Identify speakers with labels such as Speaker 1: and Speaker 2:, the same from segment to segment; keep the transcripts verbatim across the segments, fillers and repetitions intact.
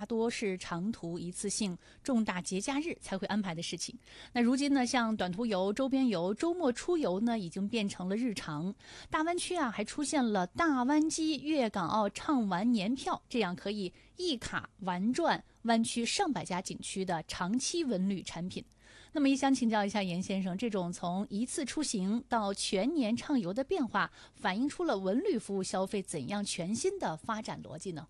Speaker 1: 多是长途一次性重大节假日才会安排的事情。那如今呢，像短途游、周边游、周末出游呢，已经变成了日常。大湾区啊，还出现了大湾机粤港澳畅玩年票，这样可以一卡玩转湾区上百家景区的长期文旅产品。那么也想请教一下严先生，这种从一次出行到全年畅游的变化，反映出了文旅服务消费怎样全新的发展逻辑呢？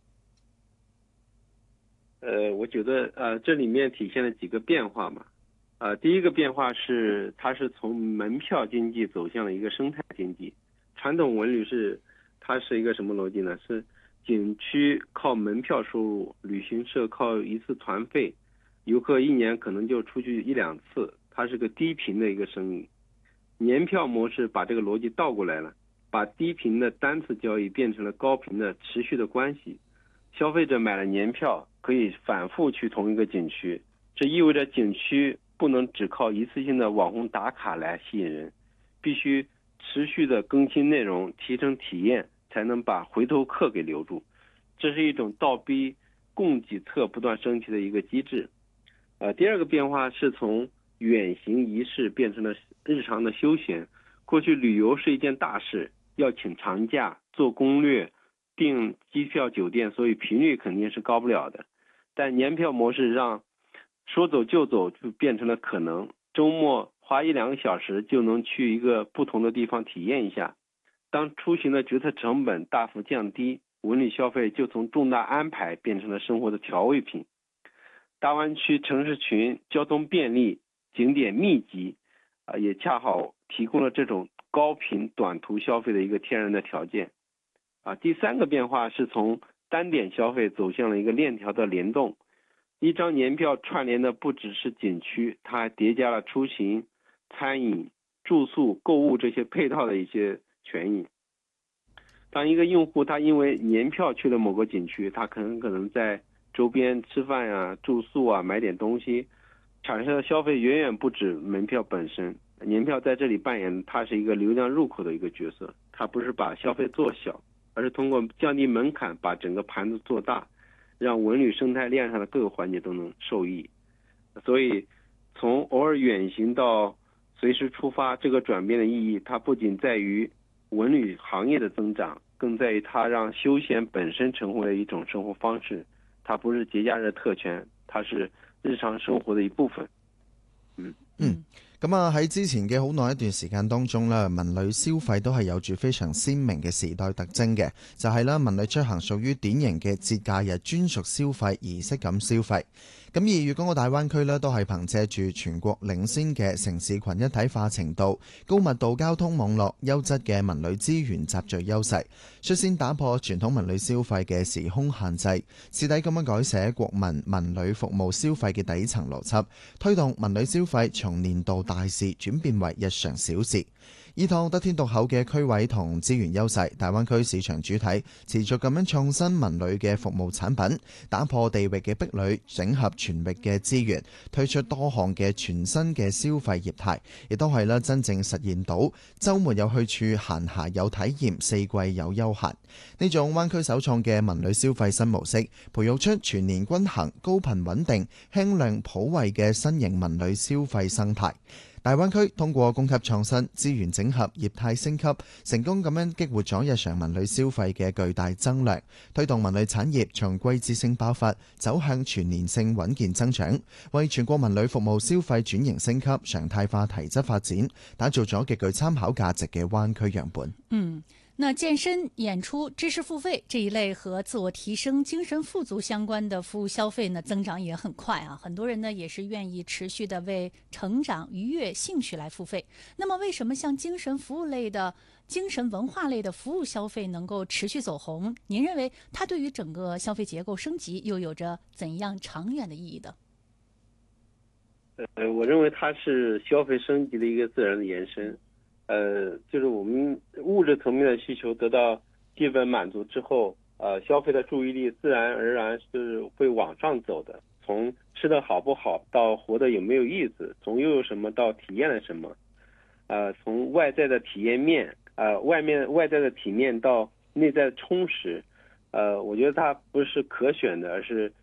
Speaker 2: 呃，我觉得呃，这里面体现了几个变化嘛。呃，第一个变化是，它是从门票经济走向了一个生态经济。传统文旅是，它是一个什么逻辑呢？是景区靠门票收入，旅行社靠一次团费，游客一年可能就出去一两次，它是个低频的一个生意。年票模式把这个逻辑倒过来了，把低频的单次交易变成了高频的持续的关系。消费者买了年票，可以反复去同一个景区，这意味着景区不能只靠一次性的网红打卡来吸引人，必须持续的更新内容，提升体验，才能把回头客给留住。这是一种倒逼供给侧不断升级的一个机制。呃，第二个变化是从远行仪式变成了日常的休闲。过去旅游是一件大事，要请长假、做攻略、订机票酒店，所以频率肯定是高不了的。但年票模式让说走就走就变成了可能，周末花一两个小时就能去一个不同的地方体验一下。当出行的决策成本大幅降低，文旅消费就从重大安排变成了生活的调味品。大湾区城市群交通便利，景点密集，啊、呃，也恰好提供了这种高频短途消费的一个天然的条件。啊，第三个变化是从单点消费走向了一个链条的联动。一张年票串联的不只是景区，它还叠加了出行、餐饮、住宿、购物这些配套的一些权益。当一个用户他因为年票去了某个景区，他可能可能在周边吃饭呀、住宿啊、买点东西，产生的消费远远不止门票本身。年票在这里扮演它是一个流量入口的一个角色，它不是把消费做小，而是通过降低门槛把整个盘子做大，让文旅生态链上的各个环节都能受益。所以从偶尔远行到随时出发，这个转变的意义，它不仅在于文旅行业的增长，更在于它让休闲本身成为了一种生活方式。它不是節假日特權，它是日常生活的一部分。嗯
Speaker 3: 嗯，咁啊喺之前嘅好耐一段時間當中咧，文旅消費都係有住非常鮮明嘅時代特徵嘅，就係啦，文旅出行屬於典型嘅節假日專屬消費儀式感消費。咁而粵港澳大灣區呢，都係憑藉住全國領先嘅城市群一體化程度、高密度交通網絡、優質嘅文旅資源集聚優勢，率先打破傳統文旅消費嘅時空限制，徹底咁樣改寫國民文旅服務消費嘅底層邏輯，推動文旅消費從年度大事轉變為日常小事。依託得天獨厚嘅區位同資源優勢，大灣區市場主體持續咁樣創新文旅嘅服務產品，打破地域嘅壁壘，整合全域嘅資源，推出多項嘅全新嘅消費業態，亦都係啦真正實現到週末有去處，閒暇有體驗，四季有休閒。呢種灣區首創嘅文旅消費新模式，培育出全年均衡、高頻穩定、輕量普惠嘅新型文旅消費生態。大灣區通過供給創新、資源整合、業態升級，成功咁樣激活咗日常文旅消費嘅巨大增量，推動文旅產業從季節性爆發走向全年性穩健增長，為全國文旅服務消費轉型升級、常態化提質發展，打造咗極具參考價值嘅灣區樣本。
Speaker 1: 嗯。那健身、演出、知識付費這一類和自我提升、精神富足相關的服務消費呢，增長也很快啊！很多人呢也是願意持續的為成長、愉悅、興趣來付費。那麼，為什麼像精神服務類的、精神文化類的服務消費能夠持續走紅？您認為它對於整個消費結構升級又有着怎樣長遠的意義的？
Speaker 2: 呃，我認為它是消費升級的一個自然的延伸。呃，就是我們物質層面的需求得到基本滿足之後，呃，消費的注意力自然而然是會往上走的。從吃的好不好到活得有沒有意思，從擁有什麼到體驗了什麼，呃，從外在的體驗面，呃，外面外在的體面到內在的充實，呃，我覺得它不是可選的，而是